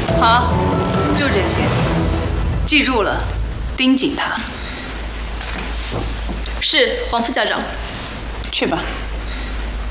好，就这些，记住了，盯紧他。 是，黄副校长。 去吧。